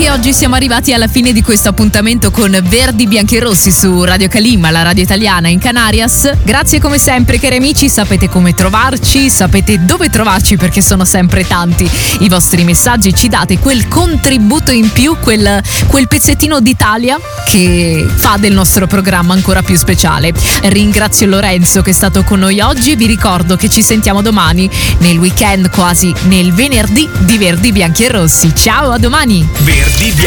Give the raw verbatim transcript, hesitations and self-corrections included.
anche oggi siamo arrivati alla fine di questo appuntamento con Verdi Bianchi e Rossi su Radio Kalimma, la radio italiana in Canarias. Grazie come sempre, cari amici, sapete come trovarci, sapete dove trovarci perché sono sempre tanti i vostri messaggi, ci date quel contributo in più, quel, quel pezzettino d'Italia che fa del nostro programma ancora più speciale. Ringrazio Lorenzo che è stato con noi oggi e vi ricordo che ci sentiamo domani nel weekend, quasi nel venerdì di Verdi Bianchi e Rossi. Ciao, a domani! Verdi